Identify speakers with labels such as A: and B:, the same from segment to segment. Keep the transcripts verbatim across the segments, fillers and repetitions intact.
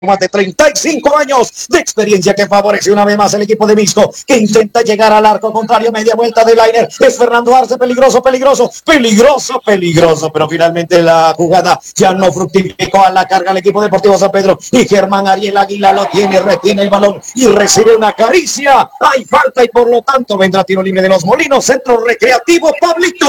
A: más de treinta y cinco años de experiencia que favorece una vez más el equipo de Misco, que intenta llegar al arco contrario, media vuelta de Lainer, es Fernando Arce, peligroso, peligroso, peligroso, peligroso, pero finalmente la jugada ya no fructificó. A la carga el equipo Deportivo San Pedro y Germán Ariel Águila lo tiene, retiene el balón y recibe una caricia, hay falta y por lo tanto vendrá tiro libre de los Molinos, Centro Recreativo Pablito.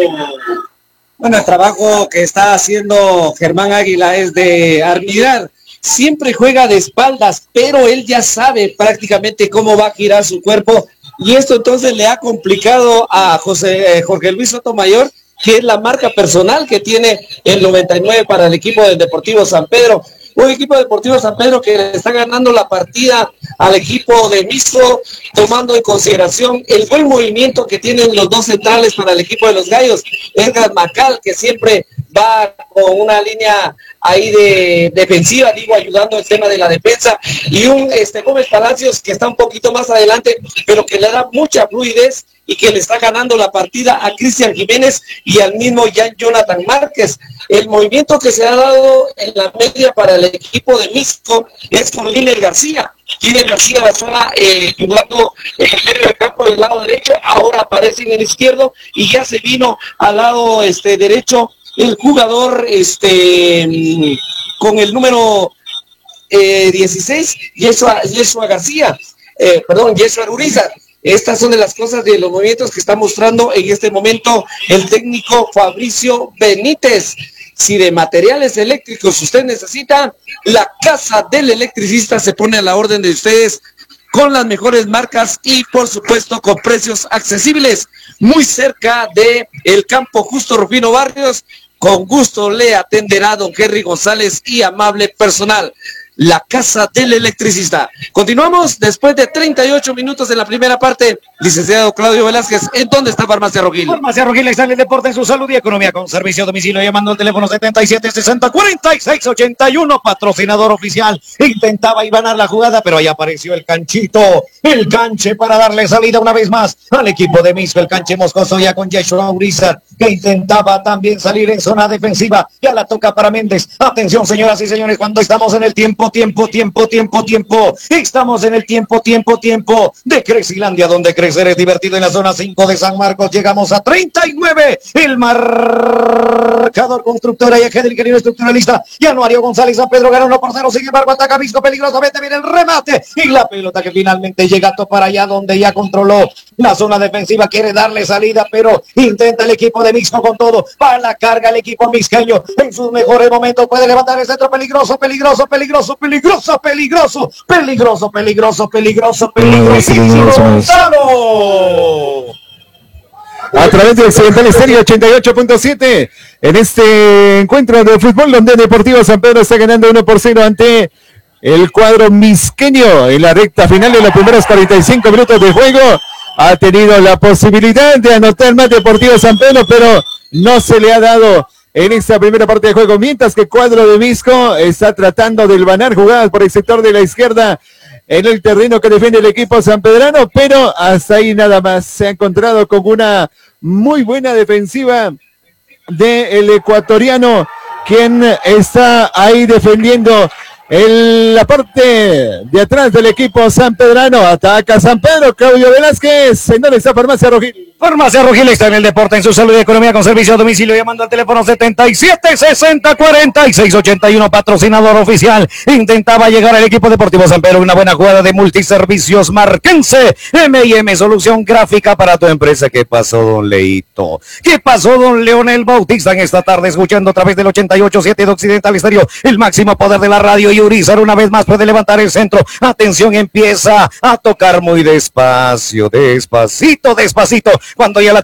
B: Bueno, el trabajo que está haciendo Germán Águila es de admirar. Siempre juega de espaldas, pero él ya sabe prácticamente cómo va a girar su cuerpo, y esto entonces le ha complicado a José, eh, Jorge Luis Sotomayor, que es la marca personal que tiene el noventa y nueve para el equipo del Deportivo San Pedro. Un equipo Deportivo San Pedro que le está ganando la partida al equipo de Misco, tomando en consideración el buen movimiento que tienen los dos centrales para el equipo de los Gallos. Edgar Macal, que siempre va con una línea ahí de defensiva, digo, ayudando el tema de la defensa, y un este Gómez Palacios que está un poquito más adelante, pero que le da mucha fluidez y que le está ganando la partida a Cristian Jiménez y al mismo Jan Jonathan Márquez. El movimiento que se ha dado en la media para el equipo de Misco es con Liner García. Liner García va a estar eh, jugando en el medio del campo del lado derecho, ahora aparece en el izquierdo y ya se vino al lado este derecho el jugador este con el número eh, dieciséis, Yeshua, Yeshua García, eh, perdón, Yeshua Uriza. Estas son de las cosas, de los movimientos que está mostrando en este momento el técnico Fabricio Benítez. Si de materiales eléctricos usted necesita, la casa del electricista se pone a la orden de ustedes, con las mejores marcas y por supuesto con precios accesibles, muy cerca de el campo Justo Rufino Barrios. Con gusto le atenderá don Henry González y amable personal. La casa del electricista. Continuamos después de treinta y ocho minutos en la primera parte. Licenciado Claudio Velázquez, ¿en dónde está Farmacia Rogil?
A: Farmacia Rogil está en el deporte, en su salud y economía, con servicio a domicilio, llamando al teléfono setenta y siete sesenta cuarenta y seis ochenta y uno, patrocinador oficial. Intentaba ibanar la jugada, pero ahí apareció el canchito, el canche para darle salida una vez más al equipo de Misco. El canche moscoso ya con Yeshua Uriza, que intentaba también salir en zona defensiva. Ya la toca para Méndez. Atención, señoras y señores, cuando estamos en el tiempo Tiempo, tiempo, tiempo, tiempo. Estamos en el tiempo, tiempo, tiempo de Crecilandia, donde crecer es divertido. En la zona cinco de San Marcos llegamos a treinta y nueve. El marcador constructora y eje del ingeniero estructuralista Januario González. San Pedro gana uno por cero. Sin embargo, ataca Misco peligrosamente. Viene el remate y la pelota que finalmente llega para allá, donde ya controló la zona defensiva. Quiere darle salida, pero intenta el equipo de Misco con todo. Para la carga el equipo mixqueño en sus mejores momentos. Puede levantar el centro peligroso, peligroso, peligroso. Peligroso, peligroso, peligroso, peligroso, peligroso, peligroso.
C: A través de Occidental Estéreo ochenta y ocho punto siete, en este encuentro de fútbol donde Deportivo San Pedro está ganando uno por cero ante el cuadro misqueño en la recta final de los primeros cuarenta y cinco minutos de juego. Ha tenido la posibilidad de anotar más Deportivo San Pedro, pero no se le ha dado en esta primera parte de juego, mientras que el cuadro de Misco está tratando de hilvanar jugadas por el sector de la izquierda en el terreno que defiende el equipo sanpedrano, pero hasta ahí nada más. Se ha encontrado con una muy buena defensiva del ecuatoriano, quien está ahí defendiendo en la parte de atrás del equipo sanpedrano. Ataca San Pedro, Claudio Velázquez. ¿En dónde está Farmacia Rogil?
A: Farmacia Rogil está en el deporte, en su salud y economía, con servicio a domicilio, llamando al teléfono setenta y siete sesenta cuarenta y seis ochenta y uno, patrocinador oficial. Intentaba llegar al equipo Deportivo San Pedro, una buena jugada de multiservicios Marquense, M y M, solución gráfica para tu empresa. ¿Qué pasó, don Leito? ¿Qué pasó, don Leonel Bautista, en esta tarde, escuchando a través del ochenta y ocho punto siete de Occidental Estéreo, el máximo poder de la radio? Y Urizar una vez más puede levantar el centro. Atención, empieza a tocar muy despacio, despacito, despacito. Cuando ya la